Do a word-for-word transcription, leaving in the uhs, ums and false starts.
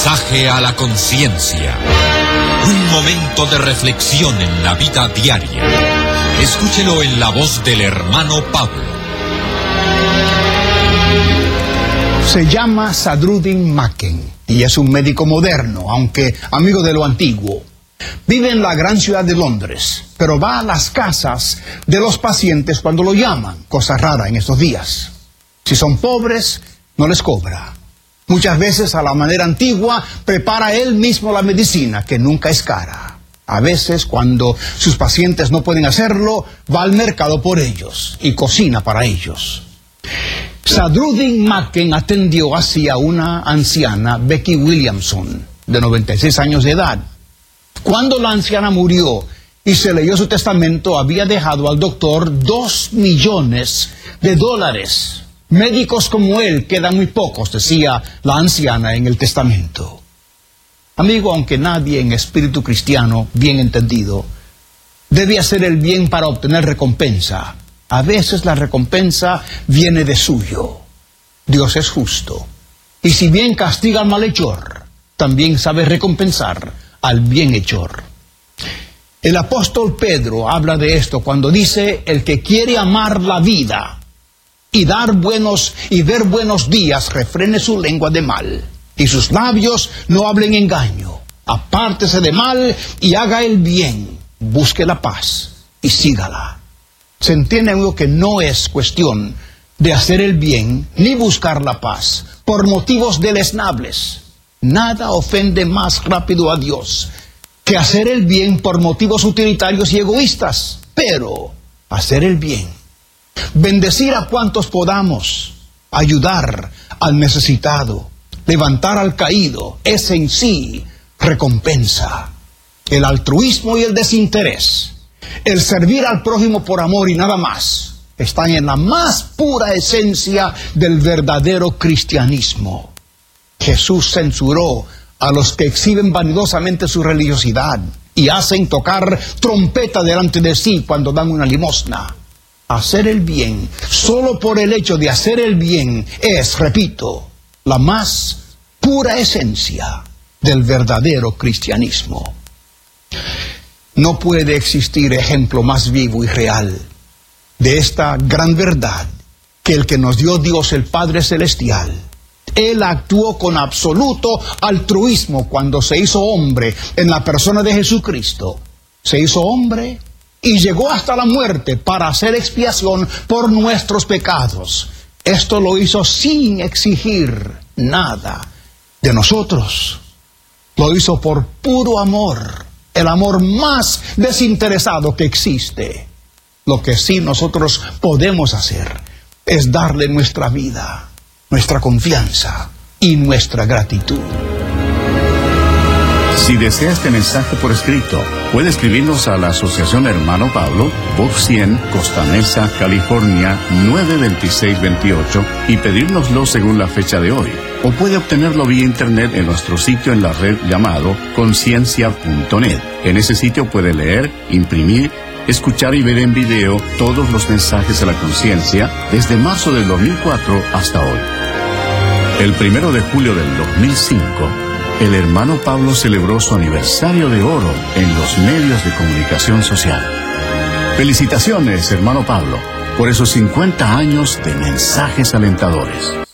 Mensaje a la conciencia. Un momento de reflexión en la vida diaria. Escúchelo en la voz del hermano Pablo. Se llama Sadruddin Macken y es un médico moderno, aunque amigo de lo antiguo. Vive en la gran ciudad de Londres, pero va a las casas de los pacientes cuando lo llaman, cosa rara en estos días. Si son pobres, no les cobra. Muchas veces, a la manera antigua, prepara él mismo la medicina, que nunca es cara. A veces, cuando sus pacientes no pueden hacerlo, va al mercado por ellos y cocina para ellos. Sadruddin Macken atendió así a una anciana, Becky Williamson, de noventa y seis años de edad. Cuando la anciana murió y se leyó su testamento, había dejado al doctor dos millones de dólares. Médicos como él quedan muy pocos, decía la anciana en el testamento. Amigo, aunque nadie en espíritu cristiano, bien entendido, debe hacer el bien para obtener recompensa, a veces la recompensa viene de suyo. Dios es justo, y si bien castiga al malhechor, también sabe recompensar al bienhechor. El apóstol Pedro habla de esto cuando dice: el que quiere amar la vida y dar buenos y ver buenos días, refrene su lengua de mal, y sus labios no hablen engaño. Apártese de mal y haga el bien, busque la paz y sígala. Se entiende, amigo, que no es cuestión de hacer el bien ni buscar la paz por motivos deleznables. Nada ofende más rápido a Dios que hacer el bien por motivos utilitarios y egoístas. Pero hacer el bien, bendecir a cuantos podamos, ayudar al necesitado, levantar al caído, es en sí recompensa. El altruismo y el desinterés, el servir al prójimo por amor y nada más, están en la más pura esencia del verdadero cristianismo. Jesús censuró a los que exhiben vanidosamente su religiosidad y hacen tocar trompeta delante de sí cuando dan una limosna. Hacer el bien, solo por el hecho de hacer el bien, es, repito, la más pura esencia del verdadero cristianismo. No puede existir ejemplo más vivo y real de esta gran verdad que el que nos dio Dios el Padre Celestial. Él actuó con absoluto altruismo cuando se hizo hombre en la persona de Jesucristo. Se hizo hombre y llegó hasta la muerte para hacer expiación por nuestros pecados. Esto lo hizo sin exigir nada de nosotros. Lo hizo por puro amor, el amor más desinteresado que existe. Lo que sí nosotros podemos hacer es darle nuestra vida, nuestra confianza y nuestra gratitud. Si desea este mensaje por escrito, puede escribirnos a la Asociación Hermano Pablo, Box cien, Costa Mesa, California, nueve dos seis dos ocho, y pedírnoslo según la fecha de hoy. O puede obtenerlo vía internet en nuestro sitio en la red llamado conciencia punto net. En ese sitio puede leer, imprimir, escuchar y ver en video todos los mensajes de la conciencia desde marzo del dos mil cuatro hasta hoy. El primero de julio del dos mil cinco, el hermano Pablo celebró su aniversario de oro en los medios de comunicación social. Felicitaciones, hermano Pablo, por esos cincuenta años de mensajes alentadores.